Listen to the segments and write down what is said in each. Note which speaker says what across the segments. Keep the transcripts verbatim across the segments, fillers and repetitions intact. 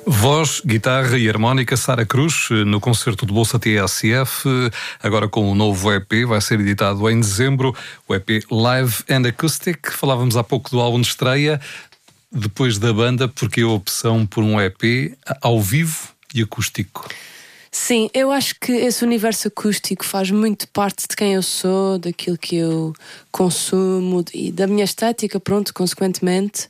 Speaker 1: Voz, guitarra e harmónica, Sara Cruz, no concerto de Bolsa T S F, agora com o novo E P, vai ser editado em dezembro, o E P Live and Acoustic. Falávamos há pouco do álbum de estreia, depois da banda, porque a opção por um E P ao vivo e acústico?
Speaker 2: Sim, eu acho que esse universo acústico faz muito parte de quem eu sou, daquilo que eu consumo e da minha estética, pronto, consequentemente.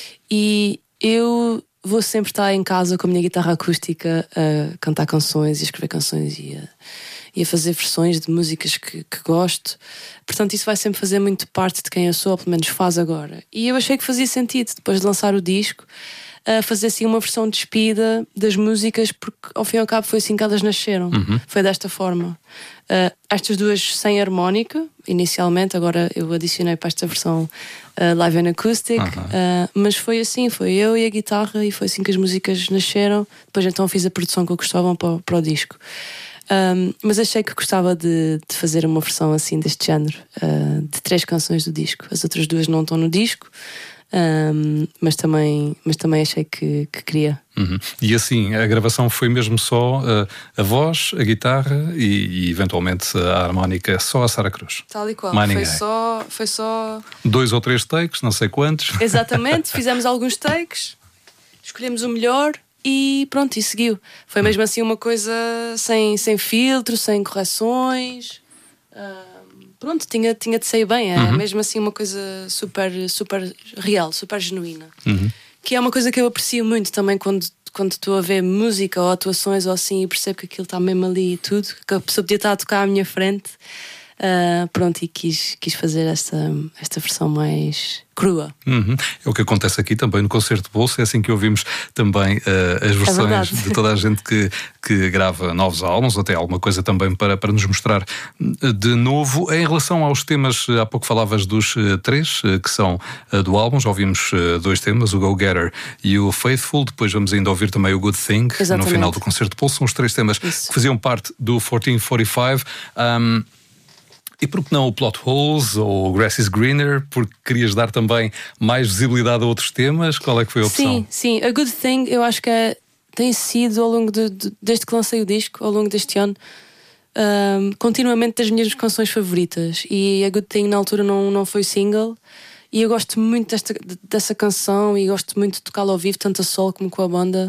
Speaker 2: E eu vou sempre estar em casa com a minha guitarra acústica a cantar canções e a escrever canções e a, e a fazer versões de músicas que, que gosto. Portanto, isso vai sempre fazer muito parte de quem eu sou, ou pelo menos faz agora. E eu achei que fazia sentido, depois de lançar o disco, a fazer assim uma versão despida das músicas, porque ao fim e ao cabo foi assim que elas nasceram. Uhum. Foi desta forma. Uh, estas duas sem harmónica, inicialmente, agora eu adicionei para esta versão uh, live and acoustic, uhum. uh, mas foi assim, foi eu e a guitarra, e foi assim que as músicas nasceram. Depois então fiz a produção com o Cristóvão para, para o disco. Um, mas achei que gostava de, de fazer uma versão assim deste género, uh, de três canções do disco. As outras duas não estão no disco. Um, mas, também, mas também achei que, que queria.
Speaker 1: Uhum. E assim, a gravação foi mesmo só uh, a voz, a guitarra e, e eventualmente a harmónica, só a Sara Cruz?
Speaker 2: Tal e qual, foi só, foi só
Speaker 1: dois ou três takes, não sei quantos.
Speaker 2: Exatamente, fizemos alguns takes, escolhemos o melhor e pronto, e seguiu. Foi mesmo assim uma coisa sem, sem filtro, sem correções. uh, Pronto, tinha, tinha de sair bem. É uhum. mesmo assim uma coisa super, super real, super genuína. Uhum. Que é uma coisa que eu aprecio muito também quando, quando estou a ver música ou atuações ou assim e percebo que aquilo está mesmo ali e tudo, que a pessoa podia estar a tocar à minha frente. Uh, pronto, e quis, quis fazer esta, esta versão mais crua.
Speaker 1: Uhum. É o que acontece aqui também no concerto de Bolsa. É assim que ouvimos também uh, as versões é de toda a gente que, que grava novos álbuns, até alguma coisa também para, para nos mostrar de novo. Em relação aos temas, há pouco falavas dos uh, três uh, que são uh, do álbum. Já ouvimos uh, dois temas, o Go Getter e o Faithful. Depois vamos ainda ouvir também o Good Thing. Exatamente. No final do concerto de Bolsa. São os três temas Isso. que faziam parte do quatorze quarenta e cinco. Um, E por que não o Plot Holes ou o Grass is Greener? Porque querias dar também mais visibilidade a outros temas? Qual é que foi a opção?
Speaker 2: Sim, sim. A Good Thing eu acho que é, tem sido ao longo de, de, desde que lancei o disco, ao longo deste ano, um, continuamente das minhas canções favoritas. E a Good Thing na altura não, não foi single. E eu gosto muito desta, dessa canção e gosto muito de tocá-la ao vivo, tanto a solo como com a banda.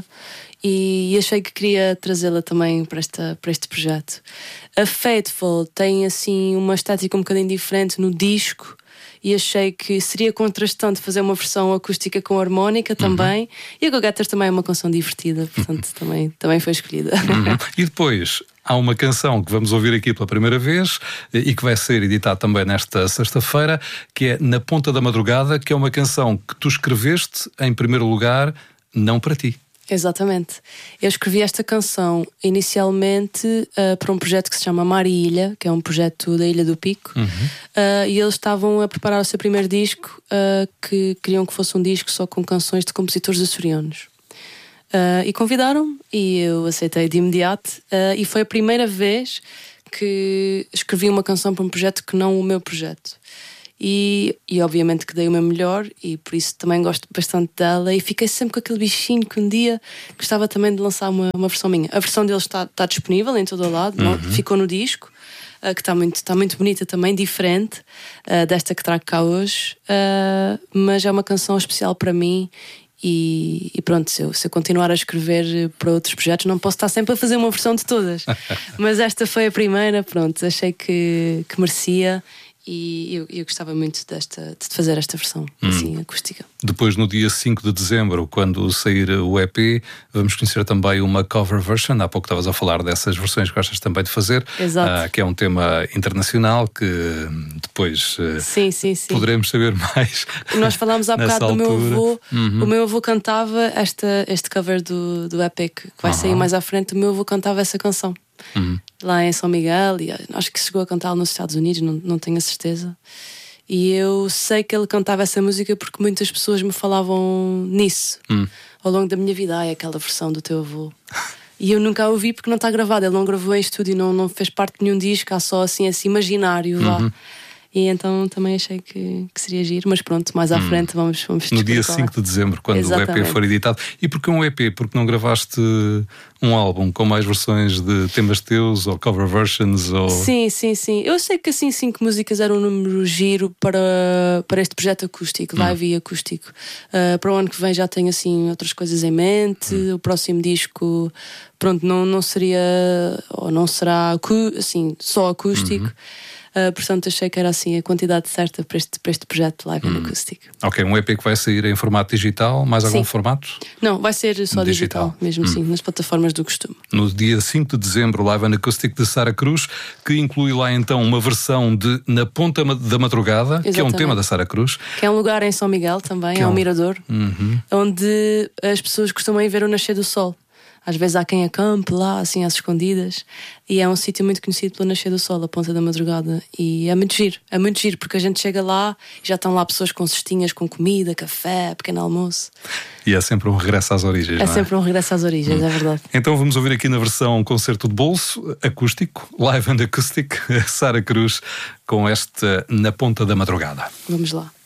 Speaker 2: E achei que queria trazê-la também para, esta, para este projeto. A Faithful tem assim uma estética um bocadinho diferente no disco e achei que seria contrastante fazer uma versão acústica com harmónica também. Uhum. E a Go Getter também é uma canção divertida, portanto uhum. também, também foi escolhida.
Speaker 1: Uhum. E depois há uma canção que vamos ouvir aqui pela primeira vez e que vai ser editada também nesta sexta-feira, que é Na Ponta da Madrugada, que é uma canção que tu escreveste em primeiro lugar, não para ti.
Speaker 2: Exatamente. Eu escrevi esta canção inicialmente uh, para um projeto que se chama Mar e Ilha, que é um projeto da Ilha do Pico. Uhum. uh, E eles estavam a preparar o seu primeiro disco, uh, que queriam que fosse um disco só com canções de compositores açorianos. uh, E convidaram-me e eu aceitei de imediato. uh, E foi a primeira vez que escrevi uma canção para um projeto que não o meu projeto. E, e obviamente que dei o meu melhor e por isso também gosto bastante dela e fiquei sempre com aquele bichinho que um dia gostava também de lançar uma, uma versão minha. A versão deles está, está disponível em todo o lado, uhum. não, ficou no disco, uh, que está muito, está muito bonita também, diferente uh, desta que trago cá hoje, uh, mas é uma canção especial para mim. E, e pronto, se eu, se eu continuar a escrever para outros projetos não posso estar sempre a fazer uma versão de todas. Mas esta foi a primeira, pronto, achei que, que merecia. E eu, eu gostava muito desta, de fazer esta versão hum. assim, acústica.
Speaker 1: Depois, no dia cinco de dezembro, quando sair o E P, vamos conhecer também uma cover version. Há pouco estavas a falar dessas versões que gostas também de fazer.
Speaker 2: Exato.
Speaker 1: Uh, que é um tema internacional que depois uh,
Speaker 2: sim, sim, sim.
Speaker 1: poderemos saber mais.
Speaker 2: Nós falámos há bocado do meu avô.
Speaker 1: Uhum.
Speaker 2: O meu avô cantava esta, este cover do, do E P que vai uhum. sair mais à frente. O meu avô cantava essa canção. Uhum. Lá em São Miguel, e acho que chegou a cantá-la nos Estados Unidos, não, não tenho a certeza. E eu sei que ele cantava essa música porque muitas pessoas me falavam nisso uhum. ao longo da minha vida. Ai, aquela versão do teu avô. E eu nunca a ouvi porque não está gravada. Ele não gravou em estúdio, não, não fez parte de nenhum disco, há só assim esse imaginário lá. Uhum. E então também achei que, que seria giro, mas pronto, mais à hum. frente vamos, vamos
Speaker 1: no dia cinco de dezembro, quando Exatamente. o E P for editado. E porquê um E P? Porque não gravaste um álbum com mais versões de temas teus ou cover versions? Ou...
Speaker 2: Sim, sim, sim. Eu sei que assim cinco músicas era um número giro para, para este projeto acústico, live hum. e acústico. Uh, para o ano que vem já tenho assim outras coisas em mente. Hum. O próximo disco, pronto, não, não seria ou não será assim, só acústico. Uhum. Uh, portanto, achei que era assim a quantidade certa para este, para este projeto Live and Acoustic.
Speaker 1: Ok, um E P que vai sair em formato digital, mais algum Sim. formato?
Speaker 2: Não, vai ser só digital, digital mesmo hum. assim, nas plataformas do costume.
Speaker 1: No dia cinco de dezembro, Live and Acoustic de Sara Cruz, que inclui lá então uma versão de Na Ponta da Madrugada, Exatamente. que é um tema da Sara Cruz.
Speaker 2: Que é um lugar em São Miguel também, que é um mirador,
Speaker 1: uhum.
Speaker 2: onde as pessoas costumam ir ver o nascer do sol. Às vezes há quem acampe lá, assim, às escondidas. E é um sítio muito conhecido pelo nascer do sol, a Ponta da Madrugada. E é muito giro, é muito giro, porque a gente chega lá e já estão lá pessoas com cestinhas, com comida, café, pequeno almoço.
Speaker 1: E é sempre um regresso às origens,
Speaker 2: É
Speaker 1: não é?
Speaker 2: sempre um regresso às origens, hum. é verdade.
Speaker 1: Então vamos ouvir aqui na versão concerto de bolso, acústico, Live and Acoustic, Sara Cruz, com este Na Ponta da Madrugada.
Speaker 2: Vamos lá.